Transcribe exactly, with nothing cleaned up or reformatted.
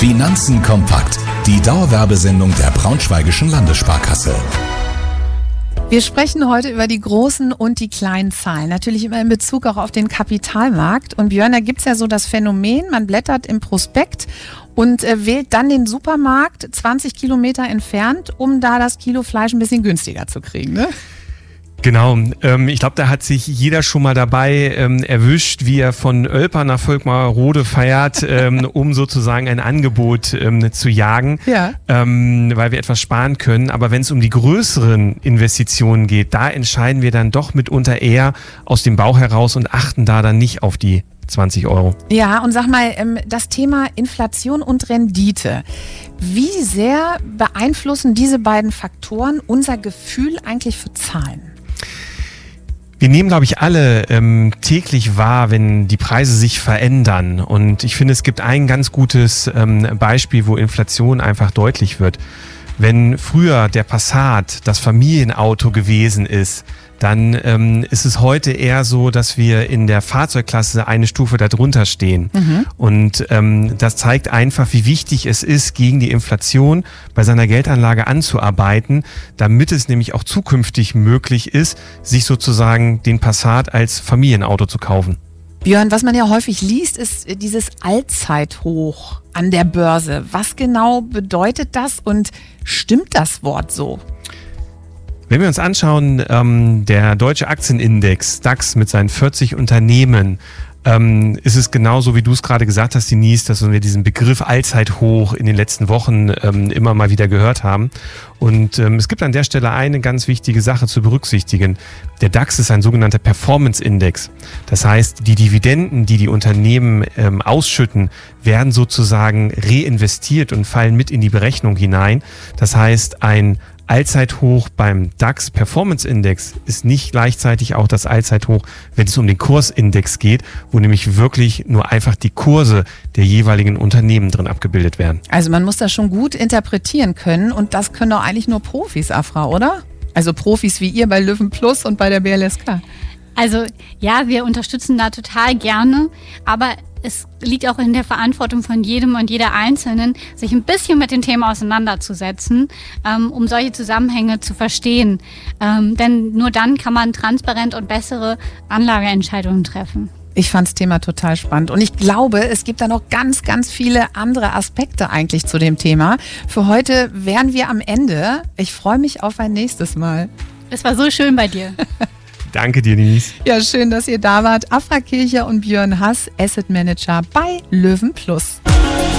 Finanzen kompakt. Die Dauerwerbesendung der Braunschweigischen Landessparkasse. Wir sprechen heute über die großen und die kleinen Zahlen. Natürlich immer in Bezug auch auf den Kapitalmarkt. Und Björn, da gibt es ja so das Phänomen, man blättert im Prospekt und äh, wählt dann den Supermarkt zwanzig Kilometer entfernt, um da das Kilo Fleisch ein bisschen günstiger zu kriegen, ne? Genau, ähm, ich glaube, da hat sich jeder schon mal dabei ähm, erwischt, wie er von Oelpa nach Volkmarrode feiert, ähm, um sozusagen ein Angebot ähm, zu jagen, ja. ähm, weil wir etwas sparen können. Aber wenn es um die größeren Investitionen geht, da entscheiden wir dann doch mitunter eher aus dem Bauch heraus und achten da dann nicht auf die zwanzig Euro. Ja, und sag mal, das Thema Inflation und Rendite. Wie sehr beeinflussen diese beiden Faktoren unser Gefühl eigentlich für Zahlen? Wir nehmen, glaube ich, alle ähm, täglich wahr, wenn die Preise sich verändern. Und ich finde, es gibt ein ganz gutes ähm, Beispiel, wo Inflation einfach deutlich wird. Wenn früher der Passat das Familienauto gewesen ist, dann ähm, ist es heute eher so, dass wir in der Fahrzeugklasse eine Stufe darunter stehen. Mhm. Und ähm, das zeigt einfach, wie wichtig es ist, gegen die Inflation bei seiner Geldanlage anzuarbeiten, damit es nämlich auch zukünftig möglich ist, sich sozusagen den Passat als Familienauto zu kaufen. Björn, was man ja häufig liest, ist dieses Allzeithoch an der Börse. Was genau bedeutet das und stimmt das Wort so? Wenn wir uns anschauen, ähm, der deutsche Aktienindex DAX mit seinen vierzig Unternehmen, ähm, ist es genauso, wie du es gerade gesagt hast, Denise, dass wir diesen Begriff Allzeithoch in den letzten Wochen ähm, immer mal wieder gehört haben. Und ähm, es gibt an der Stelle eine ganz wichtige Sache zu berücksichtigen. Der DAX ist ein sogenannter Performance-Index. Das heißt, die Dividenden, die die Unternehmen ähm, ausschütten, werden sozusagen reinvestiert und fallen mit in die Berechnung hinein. Das heißt, ein Allzeithoch beim DAX Performance Index ist nicht gleichzeitig auch das Allzeithoch, wenn es um den Kursindex geht, wo nämlich wirklich nur einfach die Kurse der jeweiligen Unternehmen drin abgebildet werden. Also man muss das schon gut interpretieren können und das können doch eigentlich nur Profis, Afra, oder? Also Profis wie ihr bei Löwen Plus und bei der B L S K. Also ja, wir unterstützen da total gerne, aber es liegt auch in der Verantwortung von jedem und jeder Einzelnen, sich ein bisschen mit dem Thema auseinanderzusetzen, ähm, um solche Zusammenhänge zu verstehen. Ähm, denn nur dann kann man transparent und bessere Anlageentscheidungen treffen. Ich fand das Thema total spannend und ich glaube, es gibt da noch ganz, ganz viele andere Aspekte eigentlich zu dem Thema. Für heute wären wir am Ende. Ich freue mich auf ein nächstes Mal. Es war so schön bei dir. Danke dir, Denise. Ja, schön, dass ihr da wart. Afra Kircher und Björn Hass, Asset Manager bei Löwen Plus.